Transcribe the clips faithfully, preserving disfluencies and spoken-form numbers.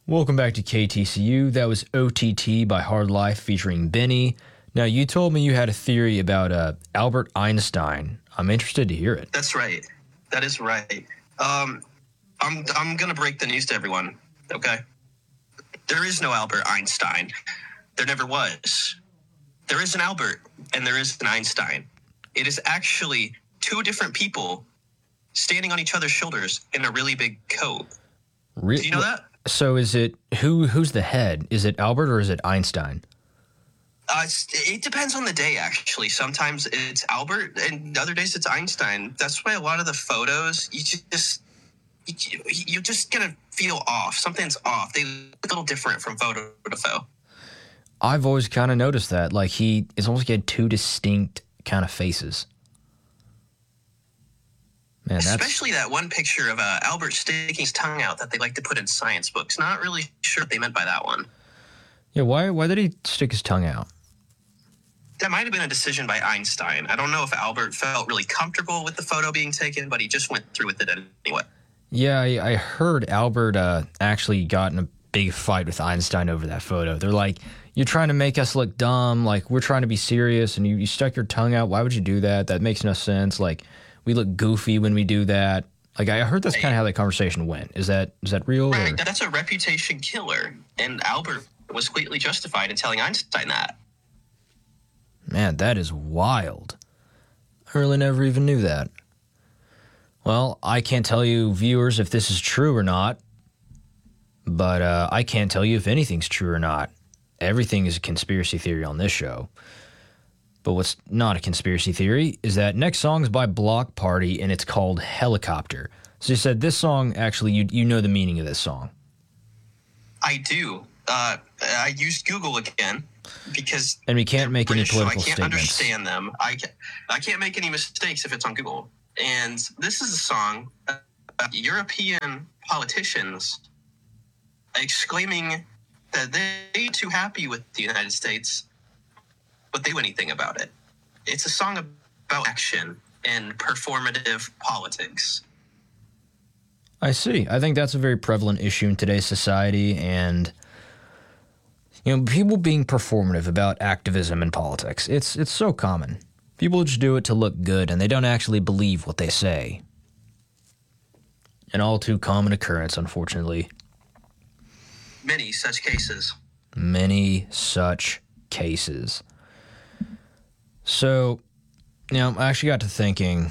Welcome back to K T C U. That was O T T by Hard Life featuring Benny. Now, you told me you had a theory about uh, Albert Einstein. I'm interested to hear it. That's right. That is right. Um, I'm I'm going to break the news to everyone, okay? There is no Albert Einstein. There never was. There is an Albert, and there is an Einstein. It is actually two different people standing on each other's shoulders in a really big coat. Re- Do you know that? So is it, who? who's the head? Is it Albert or is it Einstein? Uh, it's, it depends on the day, actually. Sometimes it's Albert, and other days it's Einstein. That's why a lot of the photos, you just, you, you're just going to feel off. Something's off. They look a little different from photo to photo. I've always kind of noticed that. Like, he, it's almost like he had two distinct kind of faces. Man, that's... Especially that one picture of uh, Albert sticking his tongue out that they like to put in science books. Not really sure what they meant by that one. Yeah, why why did he stick his tongue out? That might have been a decision by Einstein. I don't know if Albert felt really comfortable with the photo being taken, but he just went through with it anyway. Yeah, I, I heard Albert uh, actually got in a big fight with Einstein over that photo. They're like, you're trying to make us look dumb. Like, we're trying to be serious, and you, you stuck your tongue out. Why would you do that? That makes no sense. Like, we look goofy when we do that. Like, I heard that's kind of how that conversation went. Is that is that real? Right, or? That's a reputation killer, and Albert was completely justified in telling Einstein that. Man, that is wild. I really never even knew that. Well, I can't tell you, viewers, if this is true or not, but uh, I can't tell you if anything's true or not. Everything is a conspiracy theory on this show. But what's not a conspiracy theory is that next song is by Block Party, and it's called Helicopter. So you said this song, actually, you you know the meaning of this song. I do. Uh, I used Google again because... And we can't make British, any political so I can't statements. understand them. I can't, I can't make any mistakes if it's on Google. And this is a song about European politicians exclaiming that they're too happy with the United States, but they do anything about it. It's a song about action and performative politics. I see. I think that's a very prevalent issue in today's society, and you know, people being performative about activism and politics. It's it's so common. People just do it to look good, and they don't actually believe what they say. An all too common occurrence, unfortunately. Many such cases. Many such cases. So, you know, I actually got to thinking,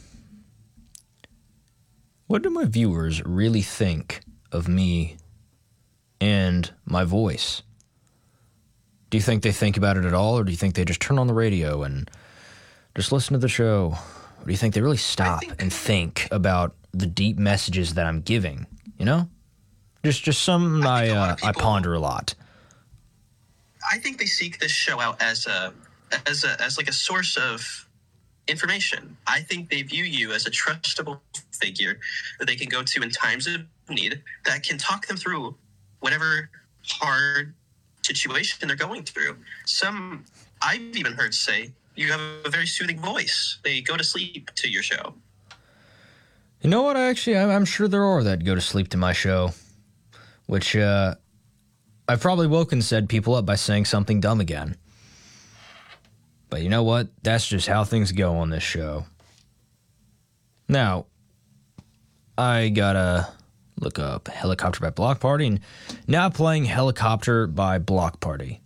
what do my viewers really think of me and my voice? Do you think they think about it at all, or do you think they just turn on the radio and just listen to the show? Or do you think they really stop think, and think about the deep messages that I'm giving? You know? Just just something I, I, uh, people, I ponder a lot. I think they seek this show out as a as a as like a source of information. I think they view you as a trustable figure that they can go to in times of need that can talk them through whatever hard situation they're going through. Some I've even heard say you have a very soothing voice. They go to sleep to your show. You know what? I actually, I'm sure there are that go to sleep to my show, which uh, I've probably woken said people up by saying something dumb again. But you know what? That's just how things go on this show. Now, I gotta look up Helicopter by Block Party, and now playing Helicopter by Block Party.